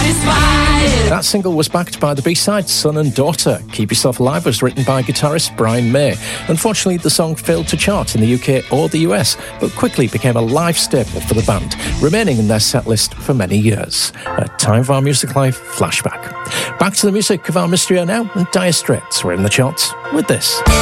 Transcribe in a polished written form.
That single was backed by the B-side Son and Daughter. Keep Yourself Alive was written by guitarist Brian May. Unfortunately, the song failed to chart in the UK or the US, but quickly became a live staple for the band, remaining in their set list for many years. A Time for Our Music Live flashback. Back to the music of our mystery now, and Dire Straits were in the charts with this.